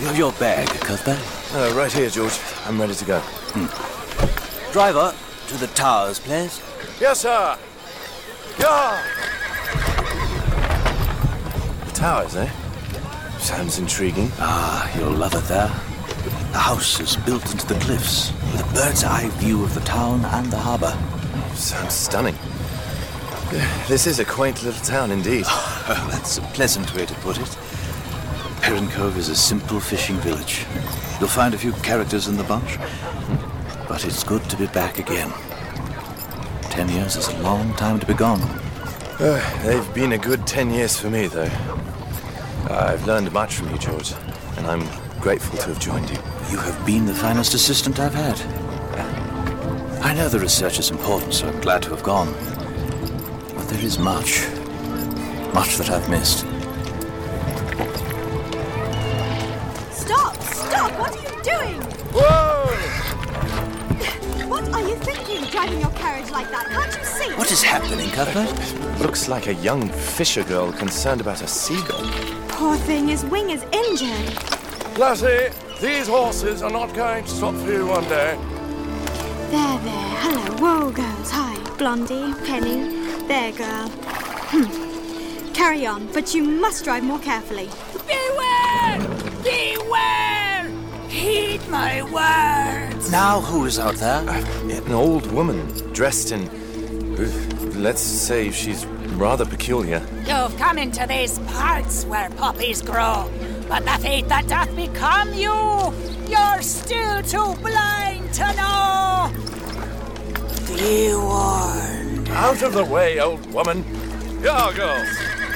Your bag, Cuthbert. Right here, George. I'm ready to go. Driver, to the Towers, please. Yes, sir. Yeah. The Towers, eh? Sounds intriguing. You'll love it there. The house is built into the cliffs, with a bird's-eye view of the town and the harbour. Sounds stunning. This is a quaint little town indeed. That's a pleasant way to put it. Perrin Cove is a simple fishing village. You'll find a few characters in the bunch, but it's good to be back again. 10 years is a long time to be gone. They've been a good 10 years for me, though. I've learned much from you, George, and I'm grateful to have joined you. You have been the finest assistant I've had. I know the research is important, so I'm glad to have gone. But there is much that I've missed. Stop! What are you doing? Whoa! What are you thinking, driving your carriage like that? Can't you see? What is happening, Cuthbert? Looks like a young fisher girl concerned about a seagull. Poor thing, his wing is injured. Lassie, these horses are not going to stop for you one day. There. Hello, whoa, girls. Hi, Blondie, Penny. There, girl. Carry on, but you must drive more carefully. Beware! Beware! Heed my words! Now who is out there? An old woman dressed in... let's say she's rather peculiar. You've come into these parts where poppies grow, but the fate that doth become you, you're still too blind to know. Be warned. Out of the way, old woman. Yeah, girls.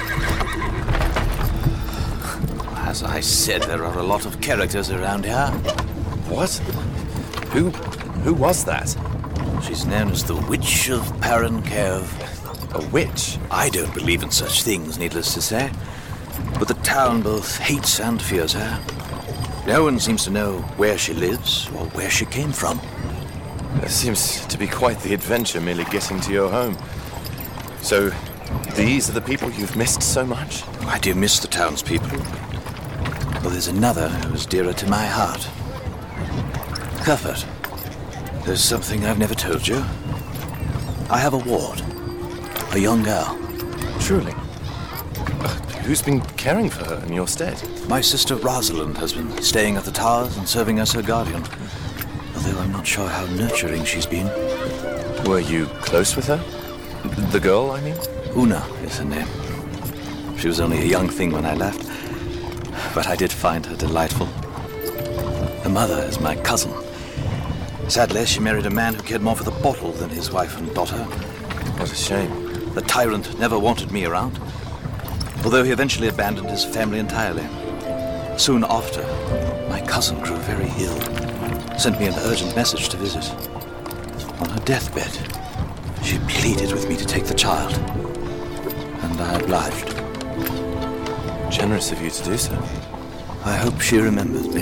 As I said, there are a lot of characters around here. What? Who was that? She's known as the Witch of Perrin Cove. A witch? I don't believe in such things, needless to say. But the town both hates and fears her. No one seems to know where she lives or where she came from. There seems to be quite the adventure merely getting to your home. So, these are the people you've missed so much? I do miss the townspeople. But there's another who is dearer to my heart. Cuthbert, there's something I've never told you. I have a ward. A young girl. Truly? Who's been caring for her in your stead? My sister Rosalind has been staying at the Towers and serving as her guardian. Although I'm not sure how nurturing she's been. Were you close with her? The girl, I mean? Una is her name. She was only a young thing when I left, but I did find her delightful. Her mother is my cousin. Sadly, she married a man who cared more for the bottle than his wife and daughter. What a shame. The tyrant never wanted me around, although he eventually abandoned his family entirely. Soon after, my cousin grew very ill, sent me an urgent message to visit. On her deathbed, she pleaded with me to take the child, and I obliged. Generous of you to do so. I hope she remembers me.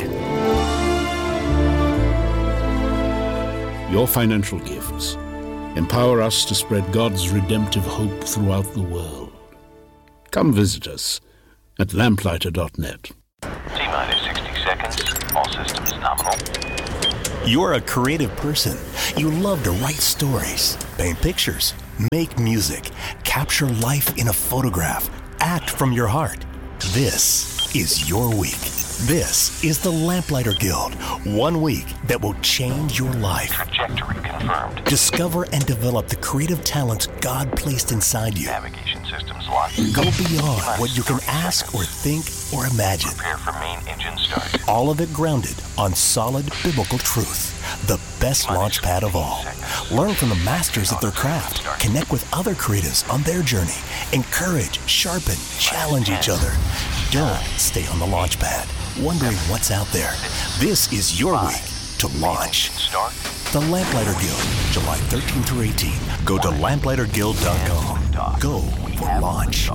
Your financial gifts empower us to spread God's redemptive hope throughout the world. Come visit us at lamplighter.net. T-minus 60 seconds. All systems nominal. You're a creative person. You love to write stories, paint pictures, make music, capture life in a photograph, act from your heart. This is your week. This is the Lamplighter Guild. 1 week that will change your life. Trajectory confirmed. Discover and develop the creative talents God placed inside you. Navigation systems locked. Go beyond what you can ask or think or imagine. Prepare for main engine start. All of it grounded on solid biblical truth. The best launch pad of all. Learn from the masters of their craft. Connect with other creatives on their journey. Encourage, sharpen, challenge each other. Don't stay on the launch pad, wondering what's out there. This is your week to launch. The Lamplighter Guild, July 13 through 18. Go to lamplighterguild.com. Go for launch.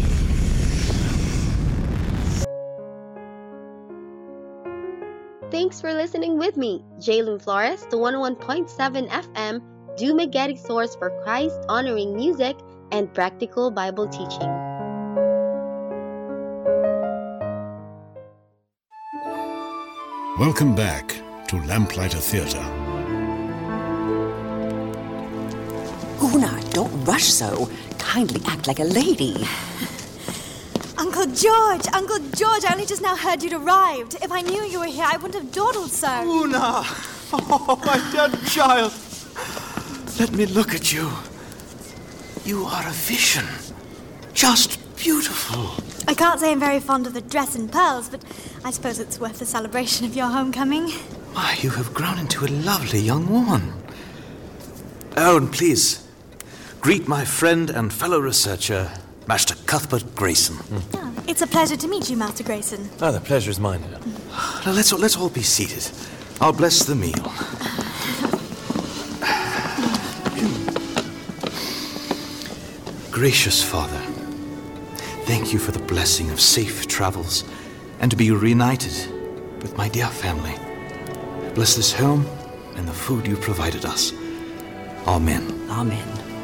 Thanks for listening with me, Jaylyn Flores, the 101.7 FM Dumageddon source for Christ-honoring music and practical Bible teaching. Welcome back to Lamplighter Theatre. Una, don't rush so. Kindly act like a lady. Uncle George, I only just now heard you'd arrived. If I knew you were here, I wouldn't have dawdled so. Una! Oh, my dear child. Let me look at you. You are a vision. Just beautiful. I can't say I'm very fond of the dress and pearls, but I suppose it's worth the celebration of your homecoming. Why, you have grown into a lovely young woman. Oh, and please, greet my friend and fellow researcher, Master Cuthbert Grayson. Oh, it's a pleasure to meet you, Master Grayson. Oh, the pleasure is mine. Now, let's all be seated. I'll bless the meal. Gracious Father, thank you for the blessing of safe travels and to be reunited with my dear family. Bless this home and the food you provided us. Amen. Amen.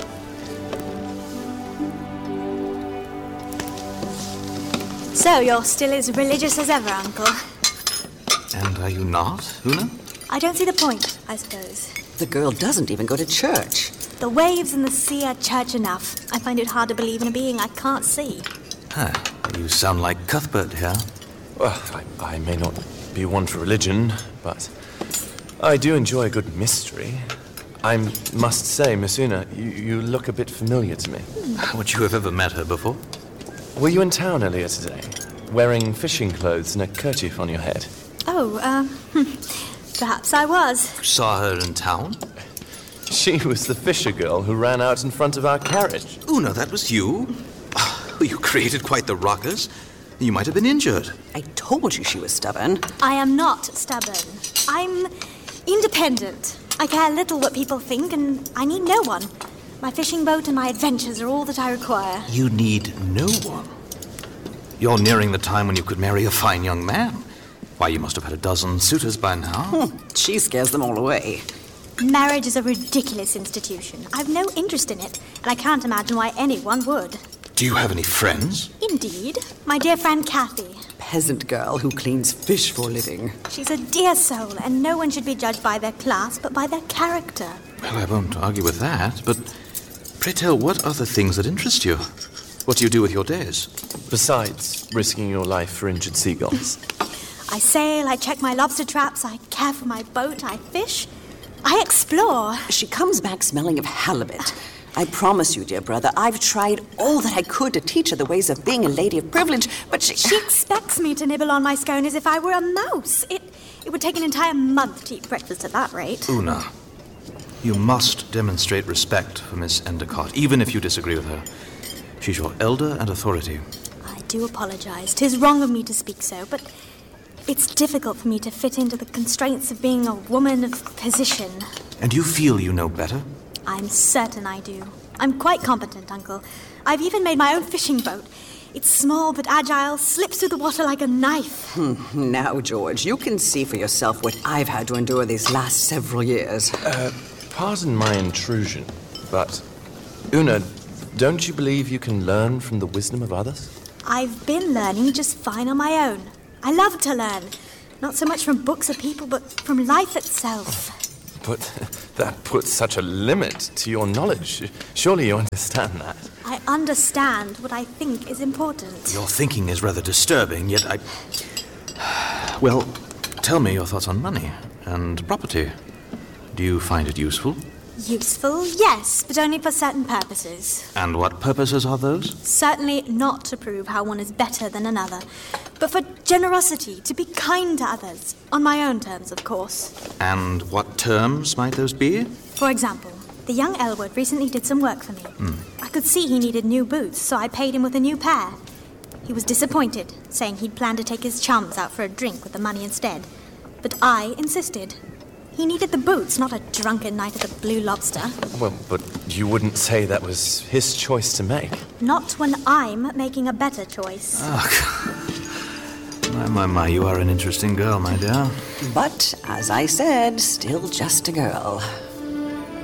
So, you're still as religious as ever, Uncle? And are you not, Una? I don't see the point, I suppose. The girl doesn't even go to church. The waves and the sea are church enough. I find it hard to believe in a being I can't see. You sound like Cuthbert here. Well, I may not be one for religion, but I do enjoy a good mystery. I must say, Miss Una, you look a bit familiar to me. Would you have ever met her before? Were you in town earlier today, wearing fishing clothes and a kerchief on your head? Oh, perhaps I was. Saw her in town? She was the fisher girl who ran out in front of our carriage. Una, that was you? Oh, you created quite the ruckus. You might have been injured. I told you she was stubborn. I am not stubborn. I'm independent. I care little what people think, and I need no one. My fishing boat and my adventures are all that I require. You need no one? You're nearing the time when you could marry a fine young man. Why, you must have had a dozen suitors by now. She scares them all away. Marriage is a ridiculous institution. I've no interest in it, and I can't imagine why anyone would. Do you have any friends? Indeed. My dear friend Kathy. Peasant girl who cleans fish for a living. She's a dear soul, and no one should be judged by their class, but by their character. Well, I won't argue with that, but pray tell, what are the things that interest you? What do you do with your days? Besides risking your life for injured seagulls. I sail, I check my lobster traps, I care for my boat, I fish, I explore. She comes back smelling of halibut. I promise you, dear brother, I've tried all that I could to teach her the ways of being a lady of privilege, but She expects me to nibble on my scone as if I were a mouse. It would take an entire month to eat breakfast at that rate. Una, you must demonstrate respect for Miss Endicott, even if you disagree with her. She's your elder and authority. I do apologize. 'Tis wrong of me to speak so, but it's difficult for me to fit into the constraints of being a woman of position. And you feel you know better? I'm certain I do. I'm quite competent, Uncle. I've even made my own fishing boat. It's small but agile, slips through the water like a knife. Now, George, you can see for yourself what I've had to endure these last several years. Pardon my intrusion, but Una, don't you believe you can learn from the wisdom of others? I've been learning just fine on my own. I love to learn. Not so much from books or people, but from life itself. But that puts such a limit to your knowledge. Surely you understand that. I understand what I think is important. Your thinking is rather disturbing, yet I... Well, tell me your thoughts on money and property. Do you find it useful? Useful, yes, but only for certain purposes. And what purposes are those? Certainly not to prove how one is better than another, but for generosity, to be kind to others. On my own terms, of course. And what terms might those be? For example, the young Elwood recently did some work for me. I could see he needed new boots, so I paid him with a new pair. He was disappointed, saying he'd planned to take his chums out for a drink with the money instead. But I insisted. He needed the boots, not a drunken night at the Blue Lobster. Well, but you wouldn't say that was his choice to make. Not when I'm making a better choice. My, you are an interesting girl, my dear. But, as I said, still just a girl.